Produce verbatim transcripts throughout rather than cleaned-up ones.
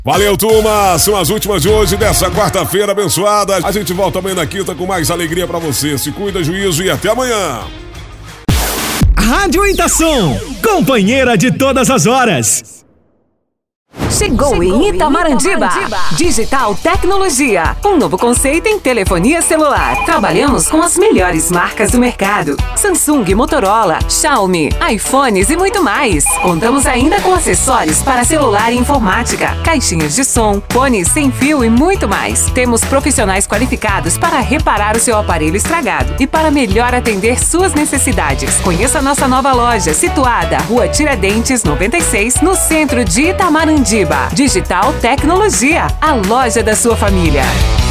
Valeu, turma! São as últimas de hoje, dessa quarta-feira abençoada. A gente volta amanhã na quinta com mais alegria pra você. Se cuida, juízo, e até amanhã! Rádio Itação, companheira de todas as horas. Chegou, Chegou em Itamarandiba. Itamarandiba. Digital Tecnologia. Um novo conceito em telefonia celular. Trabalhamos com as melhores marcas do mercado. Samsung, Motorola, Xiaomi, iPhones e muito mais. Contamos ainda com acessórios para celular e informática, caixinhas de som, fones sem fio e muito mais. Temos profissionais qualificados para reparar o seu aparelho estragado e para melhor atender suas necessidades. Conheça nossa nova loja, situada Rua Tiradentes noventa e seis, no centro de Itamarandiba. Digital Tecnologia, a loja da sua família.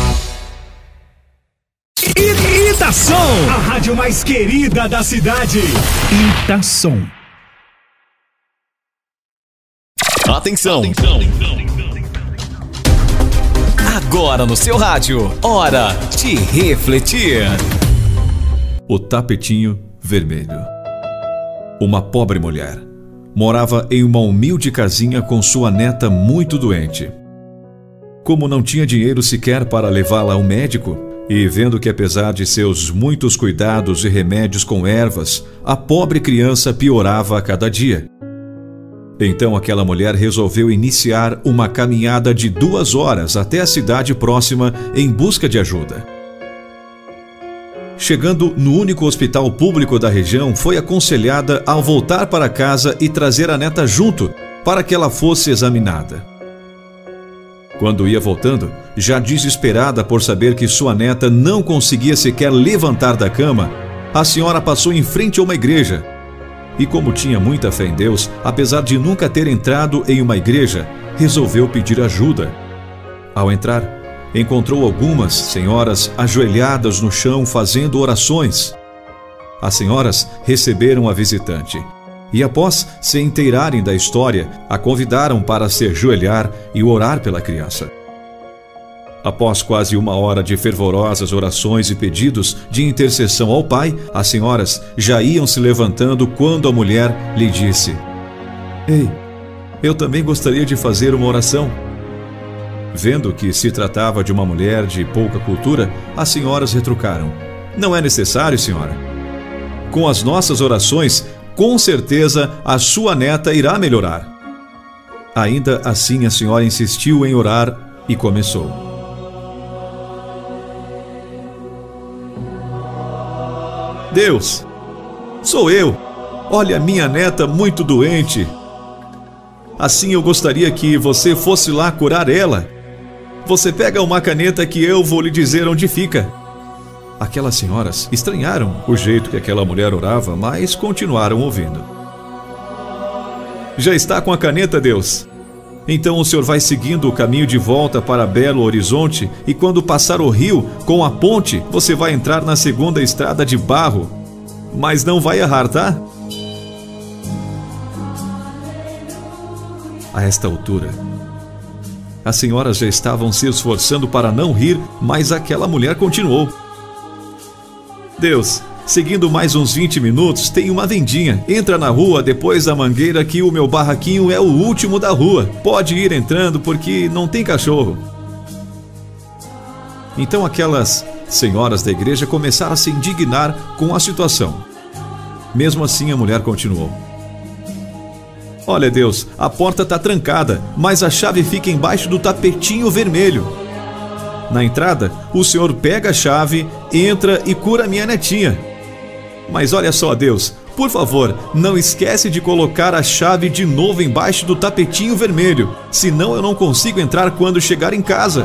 Itação, a rádio mais querida da cidade. Itação. Atenção. Atenção. Agora no seu rádio, hora de refletir. O tapetinho vermelho. Uma pobre mulher morava em uma humilde casinha com sua neta muito doente. Como não tinha dinheiro sequer para levá-la ao médico, e vendo que apesar de seus muitos cuidados e remédios com ervas, a pobre criança piorava a cada dia. Então aquela mulher resolveu iniciar uma caminhada de duas horas até a cidade próxima em busca de ajuda. Chegando no único hospital público da região, foi aconselhada a voltar para casa e trazer a neta junto, para que ela fosse examinada. Quando ia voltando, já desesperada por saber que sua neta não conseguia sequer levantar da cama, a senhora passou em frente a uma igreja. E como tinha muita fé em Deus, apesar de nunca ter entrado em uma igreja, resolveu pedir ajuda. Ao entrar, encontrou algumas senhoras ajoelhadas no chão fazendo orações. As senhoras receberam a visitante e, após se inteirarem da história, a convidaram para se ajoelhar e orar pela criança. Após quase uma hora de fervorosas orações e pedidos de intercessão ao pai, as senhoras já iam se levantando quando a mulher lhe disse: "Ei, eu também gostaria de fazer uma oração." Vendo que se tratava de uma mulher de pouca cultura, as senhoras retrucaram: "Não é necessário, senhora. Com as nossas orações, com certeza a sua neta irá melhorar." Ainda assim, a senhora insistiu em orar e começou: "Deus, sou eu. Olha, minha neta muito doente. Assim eu gostaria que você fosse lá curar ela. Você pega uma caneta que eu vou lhe dizer onde fica." Aquelas senhoras estranharam o jeito que aquela mulher orava, mas continuaram ouvindo. "Já está com a caneta, Deus? Então o senhor vai seguindo o caminho de volta para Belo Horizonte e quando passar o rio com a ponte, você vai entrar na segunda estrada de barro. Mas não vai errar, tá?" A esta altura, as senhoras já estavam se esforçando para não rir, mas aquela mulher continuou: "Deus, seguindo mais uns vinte minutos, tem uma vendinha. Entra na rua depois da mangueira que o meu barraquinho é o último da rua. Pode ir entrando porque não tem cachorro." Então aquelas senhoras da igreja começaram a se indignar com a situação. Mesmo assim, a mulher continuou: "Olha, Deus, a porta está trancada, mas a chave fica embaixo do tapetinho vermelho. Na entrada, o senhor pega a chave, entra e cura minha netinha. Mas olha só, Deus, por favor, não esquece de colocar a chave de novo embaixo do tapetinho vermelho, senão eu não consigo entrar quando chegar em casa."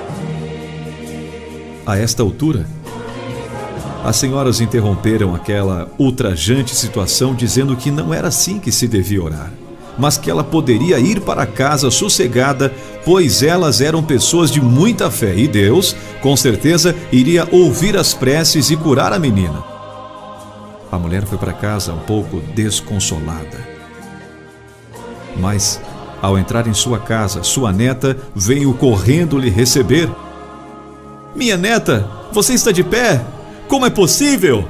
A esta altura, as senhoras interromperam aquela ultrajante situação dizendo que não era assim que se devia orar, mas que ela poderia ir para casa sossegada, pois elas eram pessoas de muita fé e Deus, com certeza, iria ouvir as preces e curar a menina. A mulher foi para casa um pouco desconsolada. Mas, ao entrar em sua casa, sua neta veio correndo lhe receber. "Minha neta, você está de pé? Como é possível?"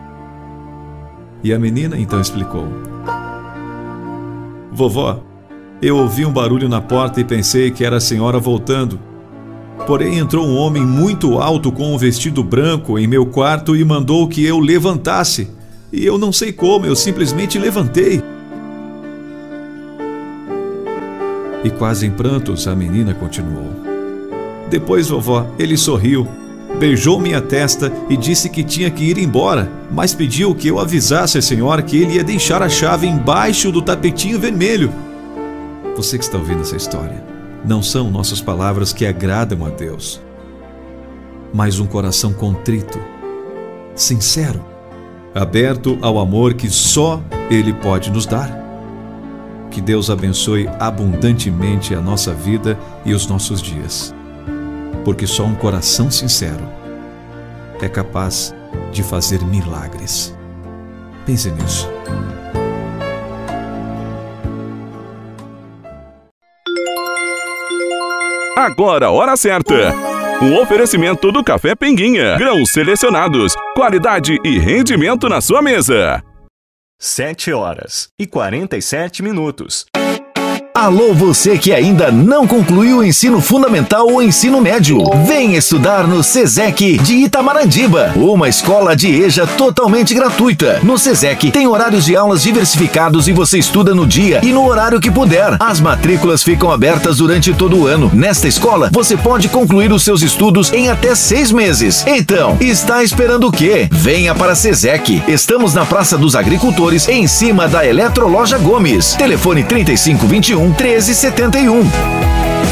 E a menina então explicou: "Vovó, Eu ouvi um barulho na porta e pensei que era a senhora voltando. Porém, entrou um homem muito alto com um vestido branco em meu quarto e mandou que eu levantasse. E eu não sei como, eu simplesmente levantei. E quase em prantos, a menina continuou. Depois, vovó, ele sorriu, beijou minha testa e disse que tinha que ir embora, mas pediu que eu avisasse a senhora que ele ia deixar a chave embaixo do tapetinho vermelho. Você que está ouvindo essa história, não são nossas palavras que agradam a Deus, mas um coração contrito, sincero, aberto ao amor que só Ele pode nos dar. Que Deus abençoe abundantemente a nossa vida e os nossos dias, porque só um coração sincero é capaz de fazer milagres. Pense nisso. Agora a hora certa. Um oferecimento do Café Pinguinha. Grãos selecionados, qualidade e rendimento na sua mesa. Sete horas e quarenta e sete minutos. Alô, você que ainda não concluiu o ensino fundamental ou ensino médio. Vem estudar no SESEC de Itamarandiba, uma escola de E J A totalmente gratuita. No SESEC tem horários de aulas diversificados e você estuda no dia e no horário que puder. As matrículas ficam abertas durante todo o ano. Nesta escola, você pode concluir os seus estudos em até seis meses. Então, está esperando o quê? Venha para SESEC. Estamos na Praça dos Agricultores, em cima da Eletroloja Gomes. Telefone trinta e cinco, vinte e um, treze setenta e um.